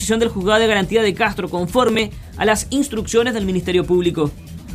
disposición del Juzgado de Garantía de Castro conforme a las instrucciones del Ministerio Público.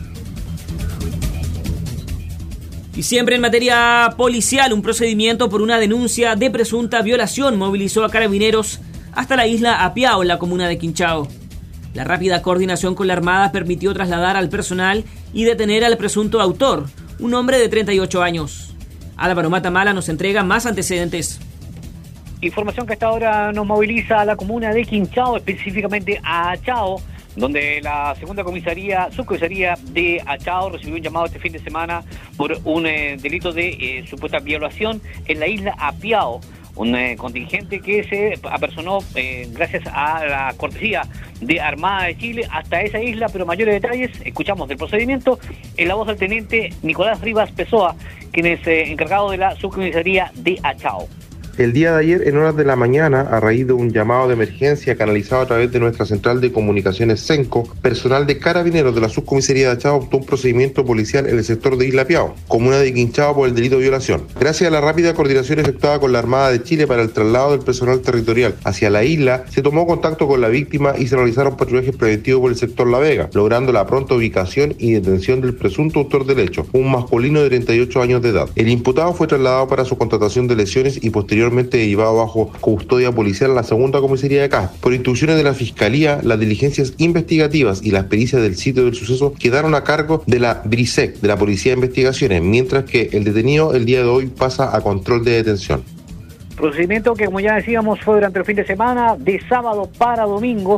Y siempre en materia policial, un procedimiento por una denuncia de presunta violación movilizó a carabineros hasta la isla Apiao, en la comuna de Quinchao. La rápida coordinación con la Armada permitió trasladar al personal y detener al presunto autor, un hombre de 38 años. Álvaro Matamala nos entrega más antecedentes. Información que hasta ahora nos moviliza a la comuna de Quinchao, específicamente a Achao, donde la segunda subcomisaría de Achao recibió un llamado este fin de semana por un delito de supuesta violación en la isla Apiao. Un contingente que se apersonó gracias a la cortesía de Armada de Chile hasta esa isla, pero mayores detalles escuchamos del procedimiento en la voz del teniente Nicolás Rivas Pessoa, quien es encargado de la subcomisaría de Achao. El día de ayer, en horas de la mañana, a raíz de un llamado de emergencia canalizado a través de nuestra central de comunicaciones CENCO, personal de carabineros de la subcomisaría de Achao optó un procedimiento policial en el sector de Isla Apiao, comuna de Quinchao, por el delito de violación. Gracias a la rápida coordinación efectuada con la Armada de Chile para el traslado del personal territorial hacia la isla, se tomó contacto con la víctima y se realizaron patrullajes preventivos por el sector La Vega, logrando la pronta ubicación y detención del presunto autor del hecho, un masculino de 38 años de edad. El imputado fue trasladado para su constatación de lesiones y posteriormente llevado bajo custodia policial a la segunda comisaría de Castro. Por instrucciones de la Fiscalía, las diligencias investigativas y las pericias del sitio del suceso quedaron a cargo de la BRISEC, de la Policía de Investigaciones, mientras que el detenido el día de hoy pasa a control de detención. Procedimiento que, como ya decíamos, fue durante el fin de semana, de sábado para domingo,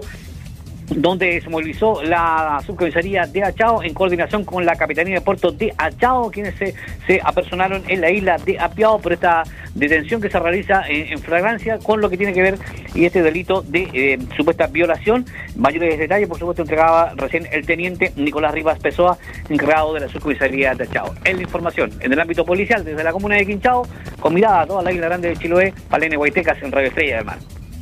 donde se movilizó la subcomisaría de Achao en coordinación con la Capitanía de Puerto de Achao, quienes se apersonaron en la isla de Apiao por esta detención que se realiza en flagrancia con lo que tiene que ver y este delito de supuesta violación. Mayores detalles, por supuesto, entregaba recién el teniente Nicolás Rivas Pessoa, encargado de la subcomisaría de Achao. En la información, en el ámbito policial, desde la comuna de Quinchao, con mirada a toda la isla grande de Chiloé, Palene Guaitecas en Radio Estrella del Mar.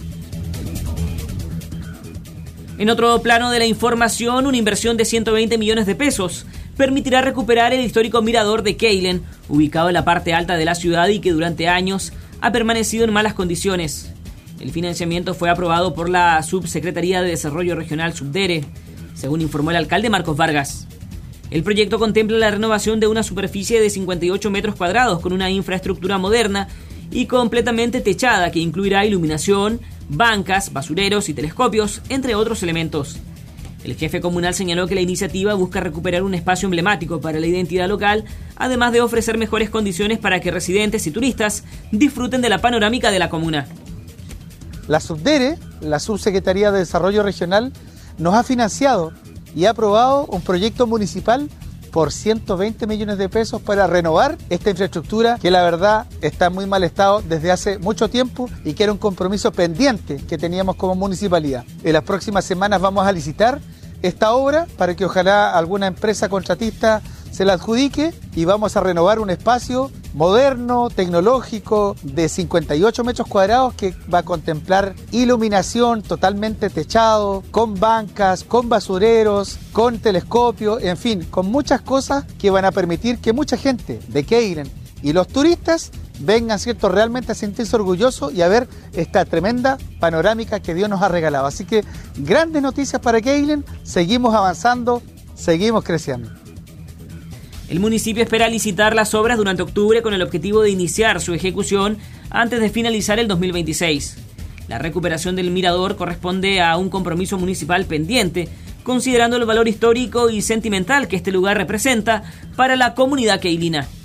En otro plano de la información, una inversión de 120 millones de pesos permitirá recuperar el histórico mirador de Keilen, ubicado en la parte alta de la ciudad y que durante años ha permanecido en malas condiciones. El financiamiento fue aprobado por la Subsecretaría de Desarrollo Regional Subdere, según informó el alcalde Marcos Vargas. El proyecto contempla la renovación de una superficie de 58 metros cuadrados con una infraestructura moderna y completamente techada que incluirá iluminación, bancas, basureros y telescopios, entre otros elementos. El jefe comunal señaló que la iniciativa busca recuperar un espacio emblemático para la identidad local, además de ofrecer mejores condiciones para que residentes y turistas disfruten de la panorámica de la comuna. La Subdere, la Subsecretaría de Desarrollo Regional, nos ha financiado y ha aprobado un proyecto municipal por 120 millones de pesos para renovar esta infraestructura que la verdad está en muy mal estado desde hace mucho tiempo y que era un compromiso pendiente que teníamos como municipalidad. En las próximas semanas vamos a licitar esta obra para que ojalá alguna empresa contratista se la adjudique y vamos a renovar un espacio moderno, tecnológico, de 58 metros cuadrados que va a contemplar iluminación totalmente techado, con bancas, con basureros, con telescopios, en fin, con muchas cosas que van a permitir que mucha gente de Keilen y los turistas vengan, ¿cierto?, realmente a sentirse orgullosos y a ver esta tremenda panorámica que Dios nos ha regalado. Así que grandes noticias para Keilen, seguimos avanzando, seguimos creciendo. El municipio espera licitar las obras durante octubre con el objetivo de iniciar su ejecución antes de finalizar el 2026. La recuperación del mirador corresponde a un compromiso municipal pendiente, considerando el valor histórico y sentimental que este lugar representa para la comunidad keilina.